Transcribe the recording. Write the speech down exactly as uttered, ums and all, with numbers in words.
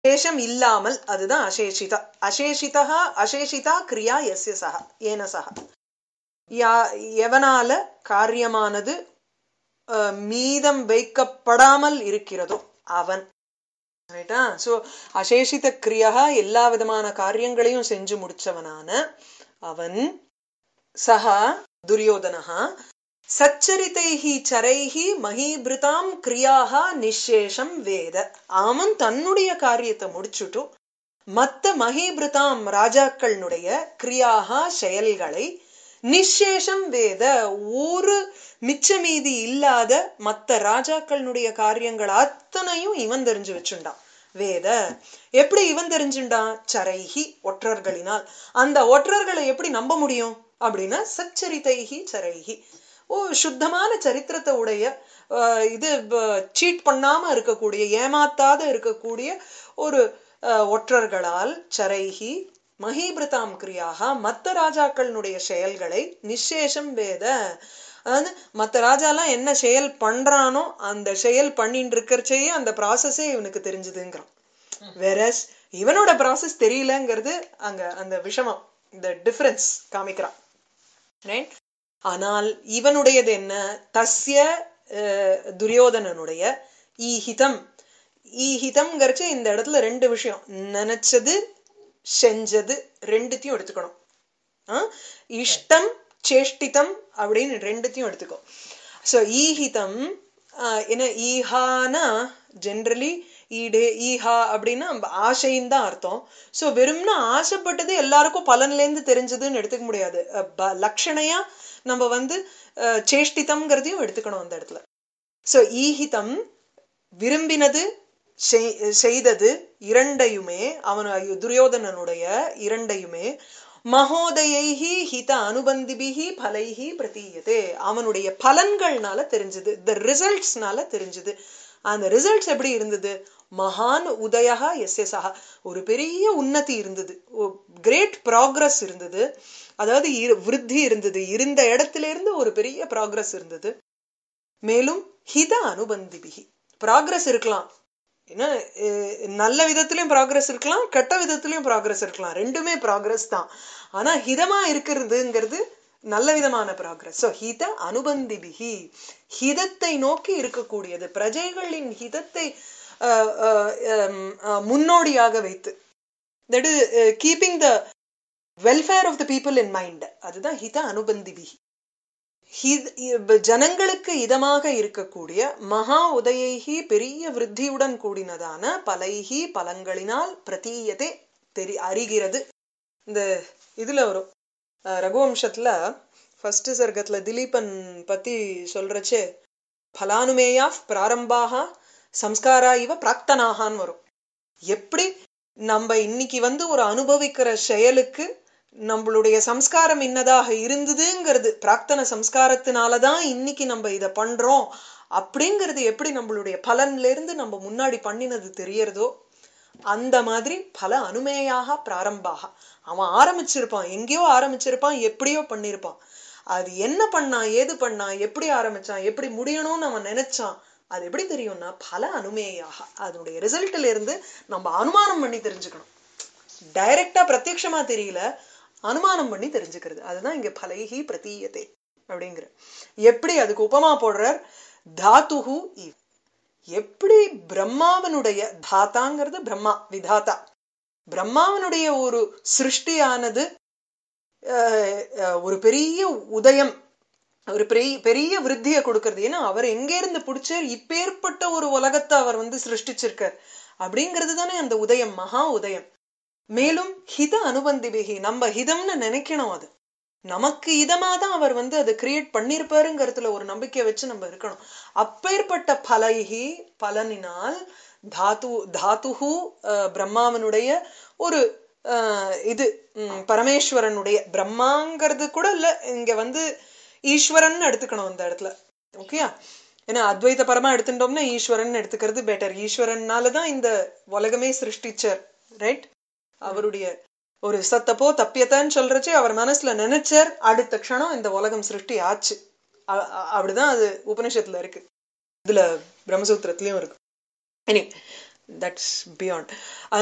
சேஷம் இல்லாமல், அதுதான் அசேஷிதா. அசேஷிதா அசேஷிதா கிரியா எஸ்ய சஹ ஏன சஹ, யா எவனால காரியமானது மீதம் வைக்கப்படாமல் இருக்கிறதோ அவன். ரைட்டா? சோ அசேஷித கிரியா எல்லா விதமான காரியங்களையும் செஞ்சு முடிச்சவனான அவன், சஹா துரியோதனஹா சச்சரிதைஹி சரைஹி மஹீபிருதாம் கிரியாஹா நிஷேஷம் வேத. அவன் தன்னுடைய காரியத்தை முடிச்சுட்டு மத்த மஹீபிருதாம் ராஜாக்களுடைய கிரியாஹா செயல்களை நிஷேஷம் வேத, ஒரு மிச்சமீதி இல்லாத மத்த ராஜாக்களுடைய காரியங்கள் அத்தனையும் இவன் தெரிஞ்சு வச்சுண்டான். வேத எப்படி இவன் தெரிஞ்சுண்டான்? சரைஹி ஒற்றர்களினால். அந்த ஒற்றர்களை எப்படி நம்ப முடியும் அப்படின்னா சச்சரிதைஹி சரைஹி, ஓ சுத்தமான சரித்திரத்தை உடைய, இது சீட் பண்ணாம இருக்கக்கூடிய, ஏமாத்தாத இருக்கக்கூடிய ஒரு ஒற்றர்களால், சரைஹி மஹீபிருதாம் கிரியாக மத்த ராஜாக்களுடைய செயல்களை நிஷேஷம் வேத, அதாவது மத்த ராஜாலாம் என்ன செயல் பண்றானோ அந்த செயல் பண்ணிட்டு இருக்கிறச்சேயே அந்த ப்ராசஸே இவனுக்கு தெரிஞ்சுதுங்கிறான். வேறஸ் இவனோட ப்ராசஸ் தெரியலங்கிறது அங்க அந்த விஷமம், இந்த டிஃபரன்ஸ் காமிக்கிறான். ரைட்? ஆனால் இவனுடையது என்ன? தஸ்ய துரியோதனனுடைய ஈஹிதம். ஈஹிதம்ங்கிறச்சு இந்த இடத்துல ரெண்டு விஷயம், நினைச்சது செஞ்சது ரெண்டுத்தையும் எடுத்துக்கணும். இஷ்டம் சேஷ்டிதம் அப்படின்னு ரெண்டுத்தையும் எடுத்துக்கோ. சோ ஈஹிதம் என்ன, ஈஹானா ஜென்ரலி ஈடே ஈஹா அப்படின்னா ஆசைன்னு தான் அர்த்தம். சோ வெறும்னா ஆசைப்பட்டது எல்லாருக்கும் பலன்ல இருந்து தெரிஞ்சதுன்னு எடுத்துக்க முடியாது. லட்சணையா நம்ம வந்து சேஷ்டிதம்ங்கிறதையும் எடுத்துக்கணும் அந்த இடத்துல. சோ ஈஹிதம் விரும்பினது செய்தது இரண்டையுமே, அவன் துரியோதனனுடைய இரண்டையுமே மகோதயைஹி ஹித அனுபந்திபிஹி பலைஹி பிரதீயதே, அவனுடைய பலன்கள்னால தெரிஞ்சது, த ரிசல்ட்ஸ்னால தெரிஞ்சது. அந்த ரிசல்ட்ஸ் எப்படி இருந்தது? மகான் உதயா எஸ்ய சஹ, ஒரு பெரிய உன்னதி இருந்தது, கிரேட் ப்ராக்ரஸ் இருந்தது, அதாவது விருத்தி இருந்தது, இருந்த இடத்துல இருந்து ஒரு பெரிய ப்ராக்ரஸ் இருந்தது. மேலும் ஹித அனுபந்திபிஹி, ப்ராக்ரஸ் இருக்கலாம், ஏன்னா நல்ல விதத்திலயும் ப்ராக்ரஸ் இருக்கலாம், கெட்ட விதத்திலயும் ப்ராக்ரஸ் இருக்கலாம், ரெண்டுமே ப்ராக்ரஸ் தான். ஆனா ஹிதமா இருக்கிறதுங்கிறது நல்ல விதமான ப்ராக்ரஸ். ஸோ ஹித அனுபந்திபிஹி, ஹிதத்தை நோக்கி இருக்கக்கூடியது, பிரஜைகளின் ஹிதத்தை முன்னோடியாக வைத்து, that is keeping the welfare of the people in mind, அதுதான் ஹித அனுபந்திபிஹி. ஜனங்களுக்கு இதமாக இருக்கக்கூடிய மகா உதயைஹி பெரிய விருத்தியுடன் கூடினதான பலைஹி பலங்களினால் பிரதீயத்தை தெரி அறிகிறது. இந்த இதுல வரும் ரகுவம்சத்துல ஃபர்ஸ்ட் சர்க்கத்துல திலீபன் பத்தி சொல்றச்சே பலானுமேயா பிராரம்பாக சம்ஸ்காரா இவ பிராக்தனாகான்னு வரும். எப்படி நம்ம இன்னைக்கு வந்து ஒரு அனுபவிக்கிற செயலுக்கு நம்மளுடைய சம்ஸ்காரம் இன்னதாக இருந்ததுங்கிறது, பிரார்த்தன சம்ஸ்காரத்தினாலதான் இன்னைக்கு நம்ம இதை பண்றோம் அப்படிங்கிறது எப்படி நம்மளுடைய பலன்ல இருந்து நம்ம முன்னாடி பண்ணினது தெரியறதோ, அந்த மாதிரி பல அனுமேயாக பிராரம்பாக, அவன் ஆரம்பிச்சிருப்பான், எங்கேயோ ஆரம்பிச்சிருப்பான், எப்படியோ பண்ணிருப்பான், அது என்ன பண்ணான், ஏது பண்ணான், எப்படி ஆரம்பிச்சான், எப்படி முடியணும்னு அவன் நினைச்சான், அது எப்படி தெரியும்னா பல அனுமேயாக, அதனுடைய ரிசல்ட்ல இருந்து நம்ம அனுமானம் பண்ணி தெரிஞ்சுக்கணும். டைரக்டா பிரத்யட்சமா தெரியல, அனுமானம் பண்ணி தெரிஞ்சுக்கிறது, அதுதான் இங்க பலைஹி பிரதீயதே அப்படிங்கிற. எப்படி அதுக்கு உபமா போடுறார், தாத்துஹு, எப்படி பிரம்மாவனுடைய தாத்தாங்கிறது பிரம்மா விதாத்தா, பிரம்மாவனுடைய ஒரு சிருஷ்டியானது ஒரு பெரிய உதயம், ஒரு பெரிய பெரிய விருத்தியை கொடுக்கறது. ஏன்னா அவர் எங்க இருந்து பிடிச்சார், இப்பேற்பட்ட ஒரு உலகத்தை அவர் வந்து சிருஷ்டிச்சிருக்கார் அப்படிங்கிறது தானே அந்த உதயம், மகா உதயம். மேலும் ஹித அனுபந்திபிகி, நம்ம ஹிதம்னு நினைக்கணும், அது நமக்கு இதமாதான் அவர் வந்து அதை கிரியேட் பண்ணிருப்பாருங்கிறதுல ஒரு நம்பிக்கை வச்சு நம்ம இருக்கணும். அப்பேற்பட்ட பலைஹி பலனினால், தாத்து தாத்துஹு பிரம்மாவனுடைய ஒரு அஹ் இது பரமேஸ்வரனுடைய, பிரம்மாங்கிறது கூட இல்ல, இங்க வந்து ஈஸ்வரன் எடுத்துக்கணும் அந்த இடத்துல. ஓகேயா? ஏன்னா அத்வைத பரமா எடுத்துட்டோம்னா ஈஸ்வரன் எடுத்துக்கிறது பெட்டர். ஈஸ்வரன்னாலதான் இந்த உலகமே சிருஷ்டிச்சார். ரைட்? அவருடைய ஒரு சத்தப்போ தப்பியத்தான்னு சொல்றச்சு அவர் மனசுல நினைச்சார், அடுத்த க்ஷணம் இந்த உலகம் சிருஷ்டி ஆச்சு. அப்படிதான் அது உபனிஷத்துல இருக்கு, இதுல பிரம்மசூத்திரத்திலயும் இருக்கு. இனி தட்ஸ் பியாண்ட்